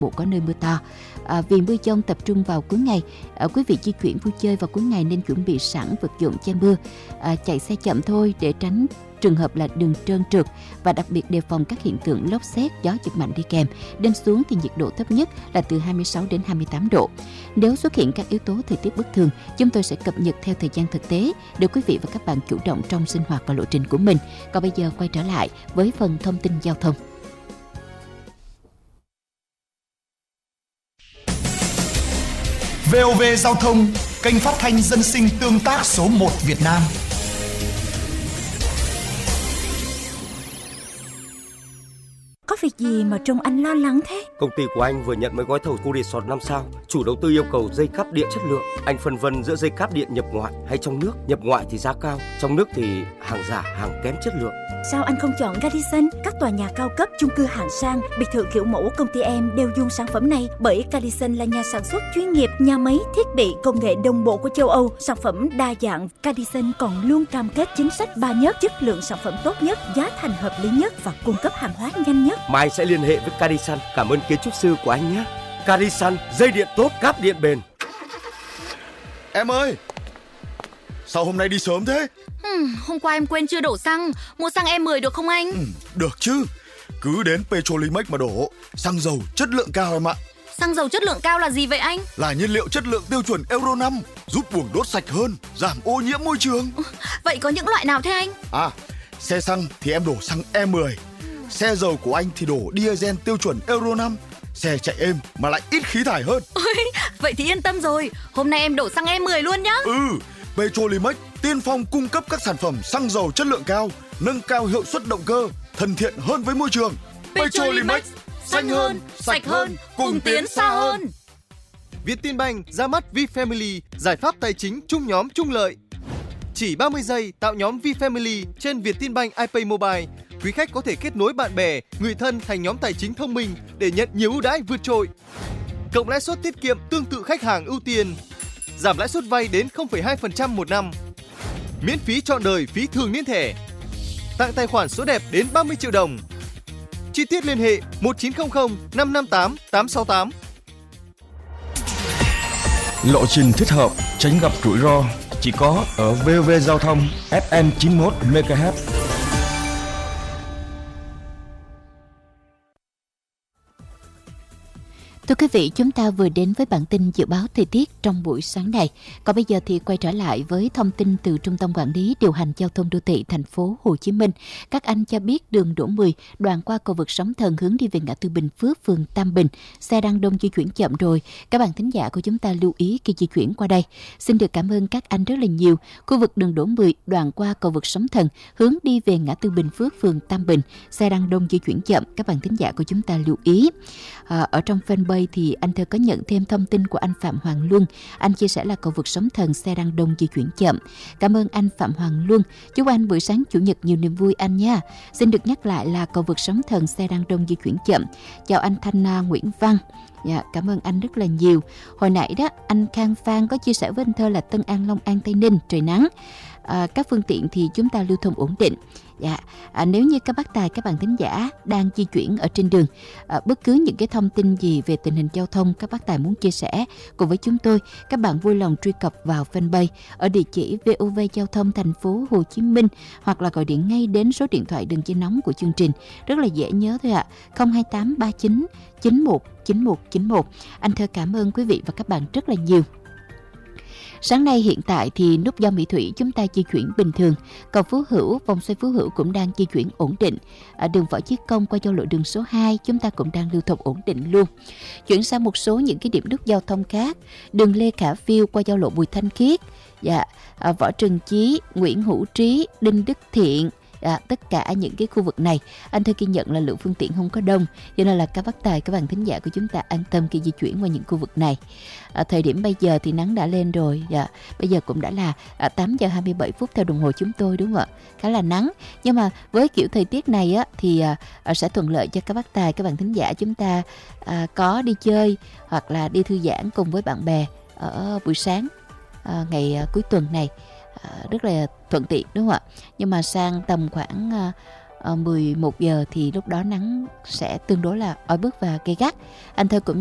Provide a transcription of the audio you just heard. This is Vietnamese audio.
bộ có nơi mưa to. Vì mưa dông tập trung vào cuối ngày, quý vị di chuyển vui chơi vào cuối ngày nên chuẩn bị sẵn vật dụng che mưa, chạy xe chậm thôi để tránh trường hợp là đường trơn trượt, và đặc biệt đề phòng các hiện tượng lốc sét, gió giật mạnh đi kèm. Đêm xuống thì nhiệt độ thấp nhất là từ 26 đến 28 độ. Nếu xuất hiện các yếu tố thời tiết bất thường, chúng tôi sẽ cập nhật theo thời gian thực tế để quý vị và các bạn chủ động trong sinh hoạt và lộ trình của mình. Còn bây giờ quay trở lại với phần thông tin giao thông. VOV Giao thông, kênh phát thanh dân sinh tương tác số 1 Việt Nam. Có việc gì mà trông anh lo lắng thế? Công ty của anh vừa nhận mấy gói thầu khu resort 5 sao. Chủ đầu tư yêu cầu dây cáp điện chất lượng. Anh phân vân giữa dây cáp điện nhập ngoại hay trong nước. Nhập ngoại thì giá cao, trong nước thì hàng giả, hàng kém chất lượng. Sao anh không chọn Radisson? Các tòa nhà cao cấp, chung cư hạng sang, biệt thự kiểu mẫu công ty em đều dùng sản phẩm này, bởi Radisson là nhà sản xuất chuyên nghiệp, nhà máy, thiết bị, công nghệ đồng bộ của châu Âu, sản phẩm đa dạng. Radisson còn luôn cam kết chính sách 3 nhất, chất lượng sản phẩm tốt nhất, giá thành hợp lý nhất và cung cấp hàng hóa nhanh nhất. Mai sẽ liên hệ với Radisson. Cảm ơn kiến trúc sư của anh nhé. Radisson, dây điện tốt, cáp điện bền. Em ơi, sao hôm nay đi sớm thế? Hôm qua em quên chưa đổ xăng. Mua xăng E10 được không anh? Được chứ. Cứ đến Petrolimex mà đổ. Xăng dầu chất lượng cao em ạ. Xăng dầu chất lượng cao là gì vậy anh? Là nhiên liệu chất lượng tiêu chuẩn Euro 5, giúp buồng đốt sạch hơn, giảm ô nhiễm môi trường. Vậy có những loại nào thế anh? Xe xăng thì em đổ xăng E10. Xe dầu của anh thì đổ diesel tiêu chuẩn Euro 5. Xe chạy êm mà lại ít khí thải hơn. Vậy thì yên tâm rồi. Hôm nay em đổ xăng E10 luôn nhá. Petrolimex tiên phong cung cấp các sản phẩm xăng dầu chất lượng cao, nâng cao hiệu suất động cơ, thân thiện hơn với môi trường. Petrolimex, xanh hơn, sạch hơn, cùng tiến xa hơn. Vietinbank ra mắt VFamily, giải pháp tài chính chung nhóm chung lợi. Chỉ 30 giây tạo nhóm VFamily trên Vietinbank iPay Mobile. Quý khách có thể kết nối bạn bè, người thân thành nhóm tài chính thông minh để nhận nhiều ưu đãi vượt trội. Cộng lãi suất tiết kiệm tương tự khách hàng ưu tiên. Giảm lãi suất vay đến 0,2% một năm. Miễn phí trọn đời phí thường niên thẻ. Tặng tài khoản số đẹp đến 30 triệu đồng. Chi tiết liên hệ 1900 558 868. Lộ trình thích hợp, tránh gặp rủi ro chỉ có ở VOV Giao thông FM 91 MHz. Thưa quý vị, chúng ta vừa đến với bản tin dự báo thời tiết trong buổi sáng này. Còn bây giờ thì quay trở lại với thông tin từ Trung tâm Quản lý Điều hành Giao thông Đô thị thành phố Hồ Chí Minh. Các anh cho biết đường Đỗ 10 đoạn qua cầu vượt Sóng Thần hướng đi về ngã tư Bình Phước, phường Tam Bình, xe đang đông di chuyển chậm rồi. Các bạn thính giả của chúng ta lưu ý khi di chuyển qua đây. Xin được cảm ơn các anh rất là nhiều. Khu vực đường Đỗ 10 đoạn qua cầu vượt Sóng Thần hướng đi về ngã tư Bình Phước, phường Tam Bình, xe đang đông di chuyển chậm. Các bạn thính giả của chúng ta lưu ý. Ở trong fanpage thì anh Thơ có nhận thêm thông tin của anh Phạm Hoàng Luân. Anh chia sẻ là cầu vượt Sóng Thần xe đang đông di chuyển chậm. Cảm ơn anh Phạm Hoàng Luân. Chúc anh buổi sáng Chủ nhật nhiều niềm vui anh nha. Xin được nhắc lại là cầu vượt Sóng Thần xe đang đông di chuyển chậm. Chào anh Thanh Nguyễn Văn. Dạ, cảm ơn anh rất là nhiều. Hồi nãy đó anh Khang Phan có chia sẻ với anh Thơ là Tân An, Long An, Tây Ninh trời nắng. Các phương tiện thì chúng ta lưu thông ổn định. Dạ, nếu như các bác tài, các bạn thính giả đang di chuyển ở trên đường, bất cứ những cái thông tin gì về tình hình giao thông các bác tài muốn chia sẻ cùng với chúng tôi, các bạn vui lòng truy cập vào fanpage ở địa chỉ VOV Giao thông thành phố Hồ Chí Minh, hoặc là gọi điện ngay đến số điện thoại đường dây nóng của chương trình, rất là dễ nhớ thôi ạ, 02839 91 9191. Anh Thơ cảm ơn quý vị và các bạn rất là nhiều. Sáng nay hiện tại thì nút giao Mỹ Thủy chúng ta di chuyển bình thường. Cầu Phú Hữu, vòng xoay Phú Hữu cũng đang di chuyển ổn định. Ở đường Võ Chí Công qua giao lộ đường số 2 chúng ta cũng đang lưu thông ổn định luôn. Chuyển sang một số những cái điểm nút giao thông khác. Đường Lê Khả Phiêu qua giao lộ Bùi Thanh Khiết, Võ Trần Chí, Nguyễn Hữu Trí, Đinh Đức Thiện. Tất cả những cái khu vực này anh Thơ ghi nhận là lượng phương tiện không có đông, cho nên là các bác tài, các bạn thính giả của chúng ta an tâm khi di chuyển qua những khu vực này. Thời điểm bây giờ thì nắng đã lên rồi, bây giờ cũng đã là 8 giờ 27 phút theo đồng hồ chúng tôi, đúng không ạ? Khá là nắng, nhưng mà với kiểu thời tiết này á thì sẽ thuận lợi cho các bác tài, các bạn thính giả chúng ta có đi chơi hoặc là đi thư giãn cùng với bạn bè ở buổi sáng ngày cuối tuần này. Rất là thuận tiện, đúng không ạ? Nhưng mà sang tầm khoảng 11 giờ thì lúc đó nắng sẽ tương đối là oi bức và gay gắt. Anh Thơ cũng